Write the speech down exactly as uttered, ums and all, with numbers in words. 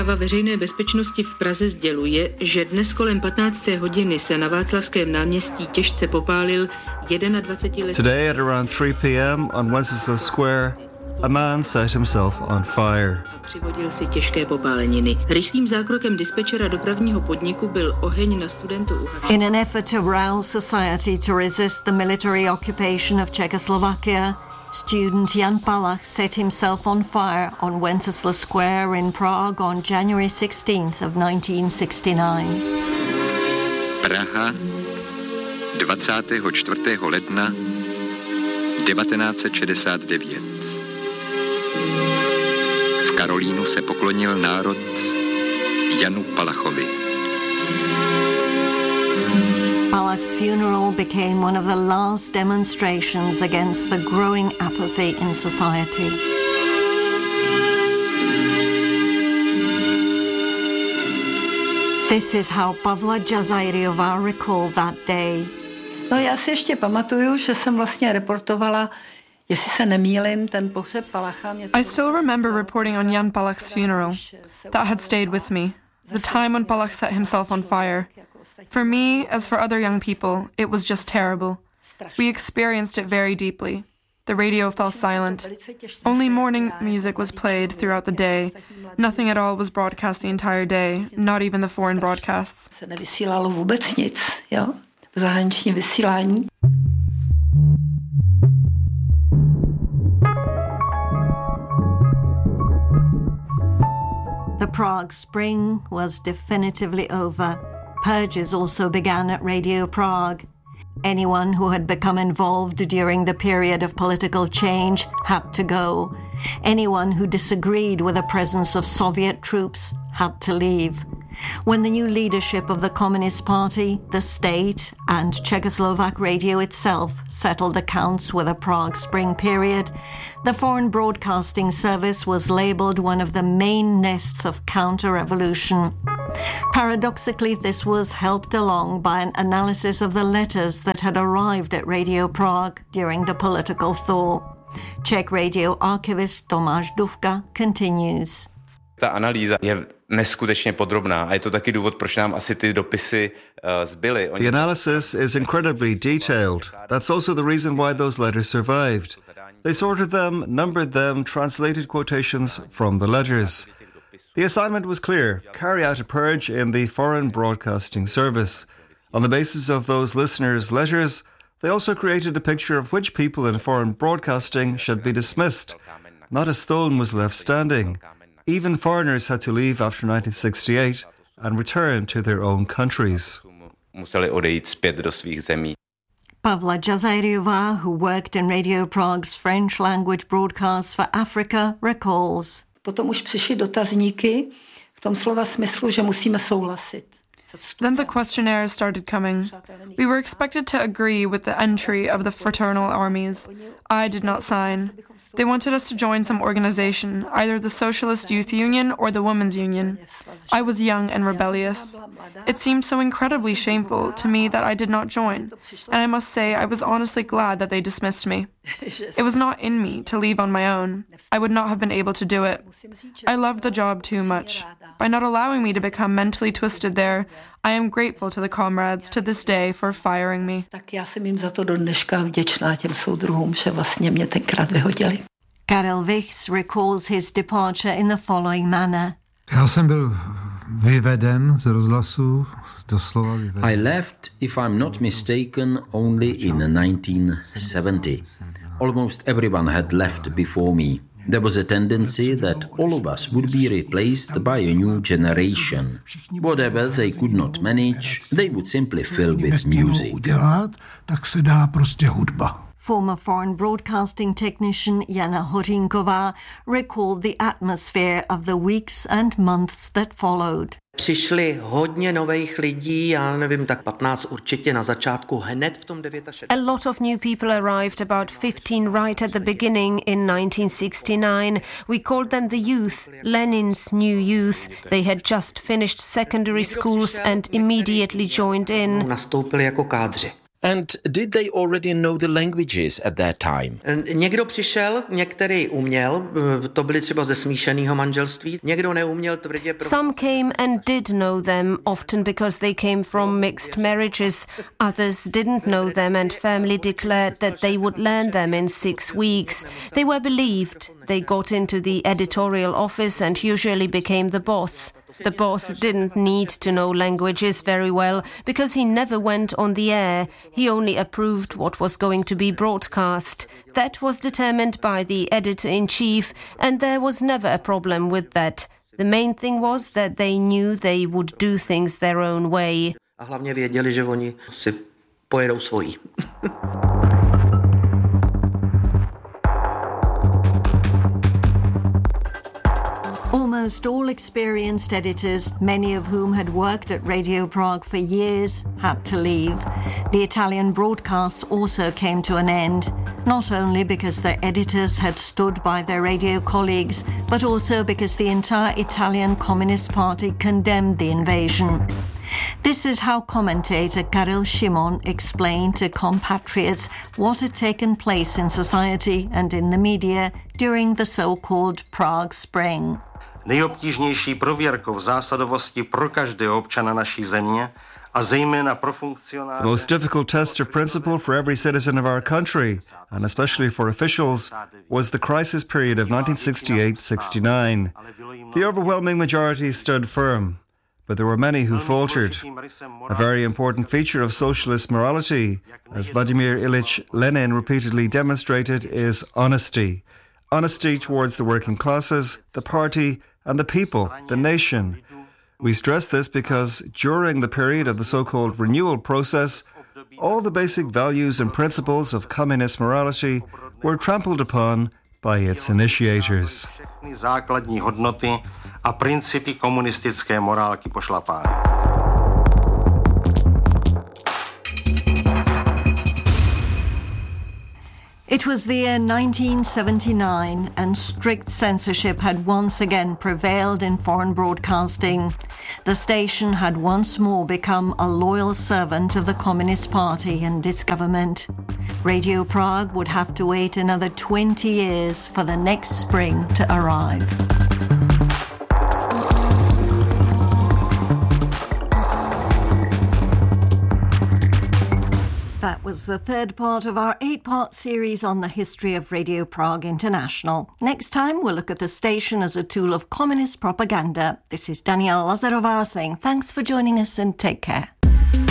Veřejné bezpečnosti v Praze sděluje, že dnes kolem patnácté hodiny se na Václavském náměstí těžce popálil dvacetiletý. Today at around three p.m. on Wenceslas Square, a man set himself on fire. Přivodil si těžké popáleniny. Rychlým zákrokem dispečera dopravního podniku byl oheň na studentu uhašen. In an effort to rouse society to resist the military occupation of Czechoslovakia, student Jan Palach set himself on fire on Wenceslas Square in Prague on January sixteenth of nineteen sixty-nine. Praha, dvacátého čtvrtého ledna devatenáct set šedesát devět. V Karolínu se poklonil národ Janu Palachovi. Palach's funeral became one of the last demonstrations against the growing apathy in society. This is how Pavla Džazajriová recalled that day. No, já si ještě pamatuju, že jsem vlastně reportovala, jestli se nemýlim, ten pohřeb Palacha. I still remember reporting on Jan Palach's funeral. That had stayed with me. The time when Palach set himself on fire. For me, as for other young people, it was just terrible. We experienced it very deeply. The radio fell silent. Only morning music was played throughout the day. Nothing at all was broadcast the entire day, not even the foreign broadcasts. Se nevysílalo vůbec nic, jo? V zahraničním vysílání. The Prague Spring was definitively over. Purges also began at Radio Prague. Anyone who had become involved during the period of political change had to go. Anyone who disagreed with the presence of Soviet troops had to leave. When the new leadership of the Communist Party, the state, and Czechoslovak radio itself settled accounts with the Prague Spring period, the Foreign Broadcasting Service was labelled one of the main nests of counter-revolution. Paradoxically, this was helped along by an analysis of the letters that had arrived at Radio Prague during the political thaw. Czech radio archivist Tomáš Dufka continues. Ta analýza je neskutečně podrobná a je to taky důvod, proč nám asi ty dopisy uh, zbyly. The analysis is incredibly detailed. That's also the reason why those letters survived. They sorted them, numbered them, translated quotations from the letters. The assignment was clear: carry out a purge in the Foreign Broadcasting Service. On the basis of those listeners' letters, they also created a picture of which people in foreign broadcasting should be dismissed. Not a stone was left standing. Even foreigners had to leave after nineteen sixty-eight and return to their own countries. Museli odejít zpět do svých zemí. Pavla Džazajriová, who worked in Radio Prague's French language broadcasts for Africa, recalls. Potom už přišly dotazníky v tom slova smyslu, že musíme souhlasit. Then the questionnaires started coming. We were expected to agree with the entry of the fraternal armies. I did not sign. They wanted us to join some organization, either the Socialist Youth Union or the Women's Union. I was young and rebellious. It seemed so incredibly shameful to me that I did not join, and I must say I was honestly glad that they dismissed me. It was not in me to leave on my own. I would not have been able to do it. I loved the job too much. By not allowing me to become mentally twisted there, I am grateful to the comrades to this day for firing me. Tak já jsem jim za to do dneška vděčná těm soudruhům, že vlastně mě tenkrát vyhodili. Karel Vichs recalls his departure in the following manner. Já jsem byl vyveden z rozhlasu, doslova vyveden. I left, if I'm not mistaken, only in nineteen seventy. Almost everyone had left before me. There was a tendency that all of us would be replaced by a new generation. Whatever they could not manage, they would simply fill with music. Tak se dá prostě hudba. Former foreign broadcasting technician Jana Hořínková recalled the atmosphere of the weeks and months that followed. Přišli hodně nových lidí, já nevím, tak patnáct určitě na začátku, hned v tom šedesátém. A lot of new people arrived, about fifteen right at the beginning in nineteen sixty-nine. We called them the youth, Lenin's new youth. They had just finished secondary schools and immediately joined in. Nastoupili jako kádři. And did they already know the languages at that time? Někdo přišel, některý uměl, to byli třeba ze smíšeného manželství, někdo neuměl tvrdě. Some came and did know them, often because they came from mixed marriages. Others didn't know them and firmly declared that they would learn them in six weeks. They were believed. They got into the editorial office and usually became the boss. The boss didn't need to know languages very well because he never went on the air. He only approved what was going to be broadcast. That was determined by the editor-in-chief, and there was never a problem with that. The main thing was that they knew they would do things their own way. A hlavně věděli, že oni si pojedou svojí. Almost all experienced editors, many of whom had worked at Radio Prague for years, had to leave. The Italian broadcasts also came to an end, not only because their editors had stood by their radio colleagues, but also because the entire Italian Communist Party condemned the invasion. This is how commentator Karel Šimon explained to compatriots what had taken place in society and in the media during the so-called Prague Spring. Nejobtížnější prověrkou zásadovosti pro každého občana naší země a zejména pro funkcionáře. The most difficult test of principle for every citizen of our country, and especially for officials, was the crisis period of nineteen sixty-eight sixty-nine. The overwhelming majority stood firm, but there were many who faltered. A very important feature of socialist morality, as Vladimir Ilyich Lenin repeatedly demonstrated, is honesty. Honesty towards the working classes, the party, and the people, the nation. We stress this because during the period of the so-called renewal process, all the basic values and principles of communist morality were trampled upon by its initiators. Základní hodnoty a principy komunistické morálky pošlapány. It was the year nineteen seventy-nine, and strict censorship had once again prevailed in foreign broadcasting. The station had once more become a loyal servant of the Communist Party and its government. Radio Prague would have to wait another twenty years for the next spring to arrive. That was the third part of our eight-part series on the history of Radio Prague International. Next time, we'll look at the station as a tool of communist propaganda. This is Daniela Lazarová saying thanks for joining us and take care.